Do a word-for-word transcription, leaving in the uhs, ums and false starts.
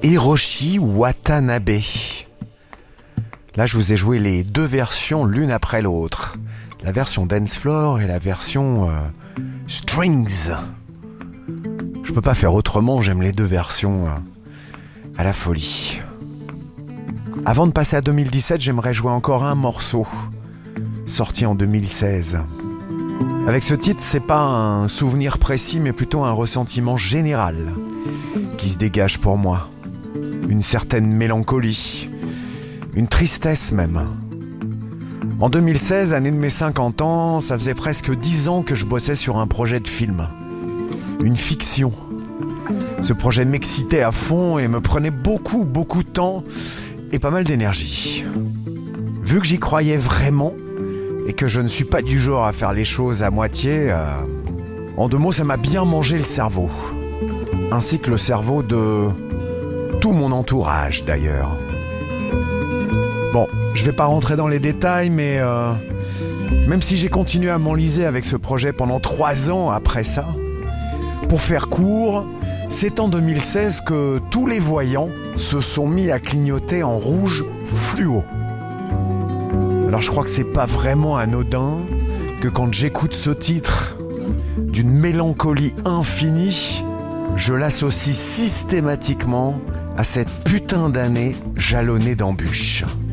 Hiroshi Watanabe. Là, je vous ai joué les deux versions l'une après l'autre. La version dance floor et la version euh, strings. Je peux pas faire autrement, j'aime les deux versions euh, à la folie. Avant de passer à deux mille dix-sept, j'aimerais jouer encore un morceau, sorti en deux mille seize. Avec ce titre, c'est pas un souvenir précis, mais plutôt un ressentiment général qui se dégage pour moi. Une certaine mélancolie, une tristesse même. En deux mille seize, année de mes cinquante ans, ça faisait presque dix ans que je bossais sur un projet de film. Une fiction. Ce projet m'excitait à fond et me prenait beaucoup, beaucoup de temps et pas mal d'énergie. Vu que j'y croyais vraiment et que je ne suis pas du genre à faire les choses à moitié, euh, en deux mots, ça m'a bien mangé le cerveau. Ainsi que le cerveau de tout mon entourage d'ailleurs. Bon, je vais pas rentrer dans les détails, mais euh, même si j'ai continué à m'enliser avec ce projet pendant trois ans après ça, pour faire court, c'est en deux mille seize que tous les voyants se sont mis à clignoter en rouge fluo. Alors je crois que c'est pas vraiment anodin que quand j'écoute ce titre d'une mélancolie infinie, je l'associe systématiquement à cette putain d'année jalonnée d'embûches.